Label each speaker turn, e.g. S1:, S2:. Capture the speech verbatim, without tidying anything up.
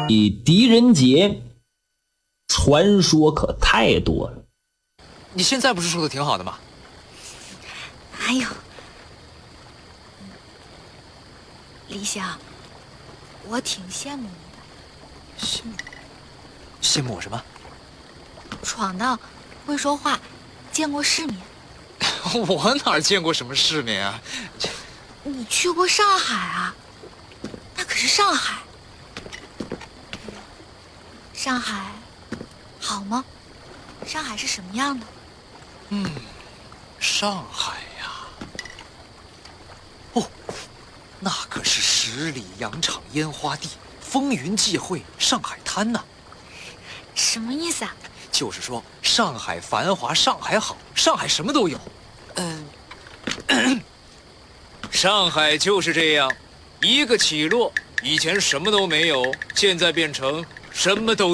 S1: 狄仁杰传说可太多了。
S2: 你现在不是说的挺好的吗？
S3: 哎呦，李想，我挺羡慕你的。
S2: 羡慕？羡慕我什么？
S3: 闯荡，会说话，见过世面。
S2: 我哪见过什么世面啊？
S3: 你去过上海啊？那可是上海。上海好吗？上海是什么样的？
S2: 嗯，上海呀，哦，那可是十里洋场烟花地，风云际会上海滩呐。
S3: 什么意思啊？
S2: 就是说上海繁华，上海好，上海什么都有。嗯、呃，上海就是这样，一个起落，以前什么都没有，现在变成什么都有。